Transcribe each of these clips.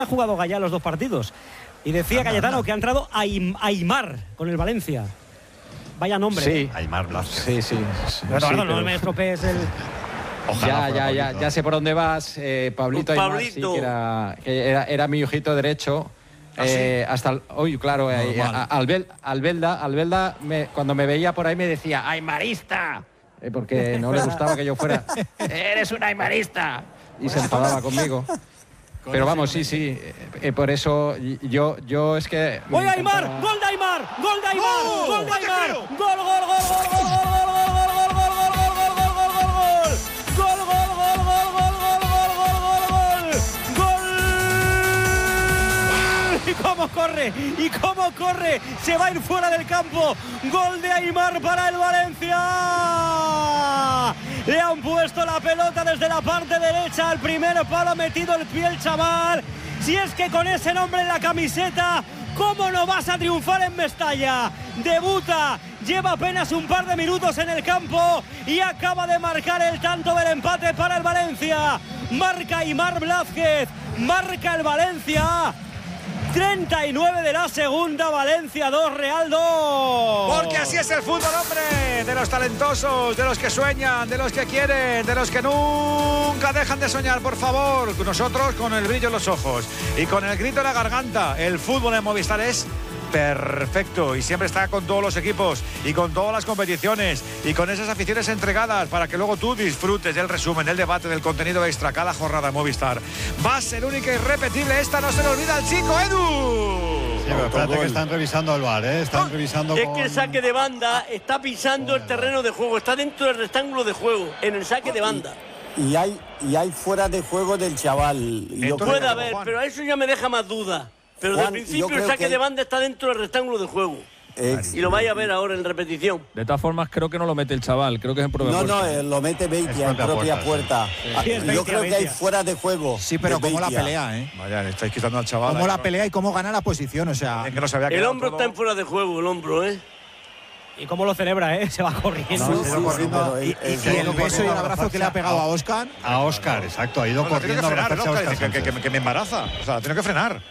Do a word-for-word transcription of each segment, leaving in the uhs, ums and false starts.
Ha jugado Gallá los dos partidos. Y decía anda, Cayetano anda. que ha entrado Aym Aymar con el Valencia. Vaya nombre. Sí, ¿eh? Aymar Blasquez. Sí, sí. sí pero, sí, no, pero... no me estropees el... Ojalá ya, ya, ya, ya sé por dónde vas, eh, Pablito Aymar, Pablito. Sí, que, era, que era, era mi ojito derecho. ¿Ah, eh, sí? Hasta, uy, claro, eh, Albel, Albelda, Albelda me, cuando me veía por ahí me decía ¡aymarista! Eh, porque no le gustaba que yo fuera ¡eres un aymarista! Y se enfadaba conmigo. Pero vamos, sí, sí, eh, por eso yo, yo es que... ¡Oye, Aymar! ¡Gol de Aymar! ¡Gol de Aymar! ¡Oh! ¡Gol de Aymar! ¡Gol, gol, gol, gol, gol, gol, gol, gol, gol, gol, gol, gol, gol, gol, gol, gol, gol! ¡Gol, gol, gol, gol, gol, gol, gol, gol, gol! ¡Y cómo corre! ¡Y cómo corre! Se va a ir fuera del campo. ¡Gol de Aymar para el Valencia! Le han puesto la pelota desde la parte derecha al primer palo, ha metido el pie el chaval. Si es que con ese nombre en la camiseta, ¿cómo no vas a triunfar en Mestalla? Debuta, lleva apenas un par de minutos en el campo y acaba de marcar el tanto del empate para el Valencia. Marca Aymar Blasquez, marca el Valencia. treinta y nueve de la segunda, Valencia dos, Real dos. Porque así es el fútbol, hombre, de los talentosos, de los que sueñan, de los que quieren, de los que nunca dejan de soñar, por favor. Nosotros con el brillo en los ojos y con el grito en la garganta, el fútbol en Movistar es perfecto y siempre está con todos los equipos y con todas las competiciones y con esas aficiones entregadas para que luego tú disfrutes del resumen, del debate, del contenido extra cada jornada en Movistar. Va a ser única e irrepetible, esta no se le olvida al chico Edu. Sí, pero espérate que están revisando el V A R, ¿eh? Están revisando Es con... que el saque de banda está pisando el terreno de juego, está dentro del rectángulo de juego, en el saque de banda. Y hay, y hay fuera de juego del chaval. Yo puede haber, pero eso ya me deja más duda. Pero Juan, de principio el saque hay... de banda está dentro del rectángulo de juego. Ex... Y lo vaya a ver ahora en repetición. De todas formas, creo que no lo mete el chaval, creo que es en propia no, puerta. No, no, lo mete Beitia en propia puerta. puerta. Sí. Sí, Yo creo Beitia. que hay fuera de juego. Sí, pero cómo la pelea, ¿eh? Vaya, le estáis quitando al chaval. Cómo la pelea y cómo gana la posición, o sea... Es que no se había el hombro todo. está en fuera de juego, el hombro, ¿eh? Y cómo lo celebra, ¿eh? Se va corriendo. No, sí, sí, corriendo. Sí, y, y, y el beso y el abrazo que le ha pegado a Óscar. A Óscar, exacto. Ha ido no, corriendo a abrazarse a Óscar. Que, que, que, que me embaraza. O sea, tiene que frenar.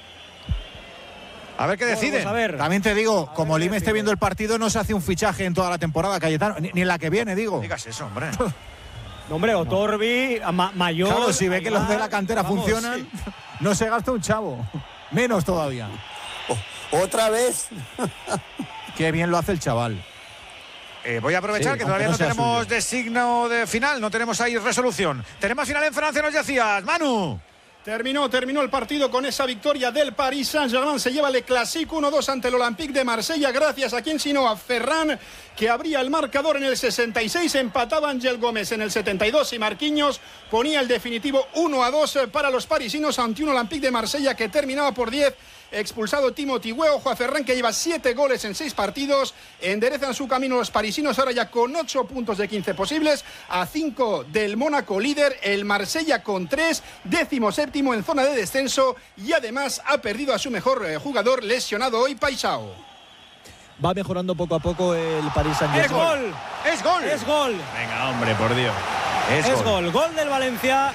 A ver qué deciden. A ver. También te digo, como Lime esté viendo el partido, no se hace un fichaje en toda la temporada, Cayetano. Ni, ni en la que viene, digo. No digas eso, hombre. No, hombre, Otorbi, ma Mayor... Claro, si ve que los de la cantera vamos, funcionan, sí. No se gasta un chavo. Menos todavía. Oh, ¿Otra vez? Qué bien lo hace el chaval. Eh, voy a aprovechar sí, que todavía no, no tenemos designo de final, no tenemos ahí resolución. Tenemos final en Francia, nos decías, Manu. Terminó, terminó el partido con esa victoria del Paris Saint-Germain. Se lleva el Classique uno dos ante el Olympique de Marsella. Gracias a quien sino a Ferran, que abría el marcador en el sesenta y seis. Empataba Ángel Gómez en el setenta y dos y Marquinhos ponía el definitivo uno a dos para los parisinos ante un Olympique de Marsella que terminaba por diez. Expulsado Timothy Weah. Ojo a Ferran, que lleva siete goles en seis partidos. Enderezan su camino los parisinos ahora ya con ocho puntos de quince posibles. A cinco del Mónaco líder. El Marsella con tres. Décimo séptimo en zona de descenso. Y además ha perdido a su mejor eh, jugador lesionado hoy, Paisao. Va mejorando poco a poco el Paris Saint-Germain. ¡Es gol! ¡Es gol! ¡Es gol! Venga, hombre, por Dios. Es, es gol. gol. Gol del Valencia.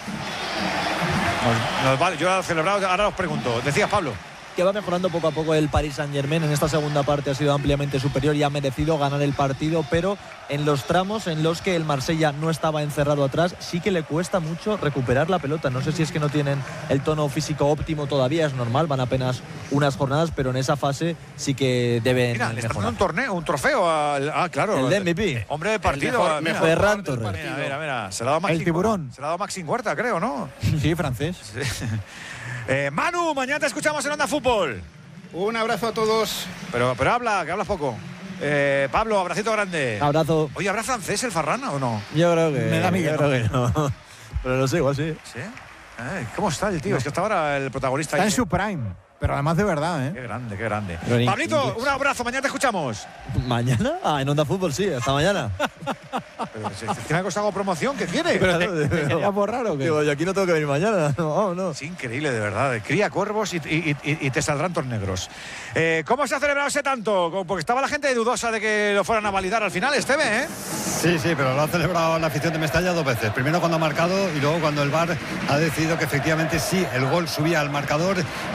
Nos, nos vale, yo he celebrado, ahora os pregunto. Decías, Pablo. Que va mejorando poco a poco el Paris Saint-Germain. En esta segunda parte ha sido ampliamente superior y ha merecido ganar el partido, pero en los tramos en los que el Marsella no estaba encerrado atrás, sí que le cuesta mucho recuperar la pelota. No sé si es que no tienen el tono físico óptimo todavía, es normal, van apenas unas jornadas, pero en esa fase sí que deben Mira, le está dando un torneo, un trofeo al, ah, claro, el de M V P. Hombre de partido. El mejor, Ferran Torres. Mira, mira, mira, se la ha dado Maxi, el tiburón. Se la ha dado Maxi Huerta, creo, ¿no? Sí, francés. Sí. Eh, Manu, mañana te escuchamos en Onda Fútbol. Un abrazo a todos. Pero, pero habla, que hablas poco. Eh, Pablo, abracito grande. Abrazo. Oye, ¿habrá francés el Farrana o no? Yo creo que. Me da miedo. Yo creo que no. Pero lo sé, igual sí. ¿Sí? Ay, ¿cómo está el tío? No. Es que está ahora el protagonista. Está ahí. en su prime. Pero además de verdad, ¿eh? Qué grande, qué grande. Pero Pablito, un abrazo, mañana te escuchamos. ¿Mañana? Ah, en Onda Fútbol sí, hasta mañana. Pero si tiene que hago promoción, ¿qué quiere? Pero te, te quería borrar o qué. Digo, yo aquí no tengo que venir mañana. No, no. Es increíble, de verdad. Cría cuervos y, y, y, y te saldrán tornegros. Eh, ¿Cómo se ha celebrado ese tanto? Porque estaba la gente dudosa de que lo fueran a validar al final, Esteve, ¿eh? Sí, sí, pero lo ha celebrado la afición de Mestalla dos veces. Primero cuando ha marcado y luego cuando el V A R ha decidido que efectivamente sí, el gol subía al marcador.